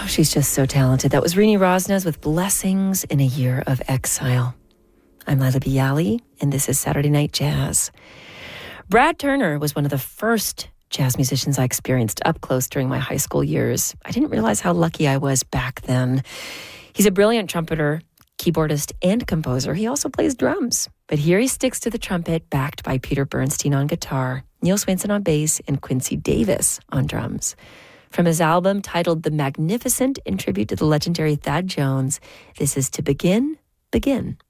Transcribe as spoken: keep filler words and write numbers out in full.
Oh, she's just so talented. That was Rini Rosnes with Blessings in a Year of Exile. I'm Lila Bialy, and this is Saturday Night Jazz. Brad Turner was one of the first jazz musicians I experienced up close during my high school years. I didn't realize how lucky I was back then. He's a brilliant trumpeter, keyboardist, and composer. He also plays drums. But here he sticks to the trumpet, backed by Peter Bernstein on guitar, Neil Swainson on bass, and Quincy Davis on drums. From his album titled The Magnificent, in tribute to the legendary Thad Jones, this is To Begin, Begin.